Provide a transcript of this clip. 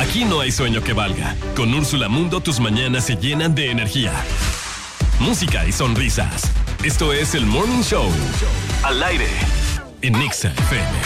Aquí no hay sueño que valga. Con Úrsula Mundo tus mañanas se llenan de energía, música y sonrisas. Esto es el Morning Show. Al aire en Nexa FM.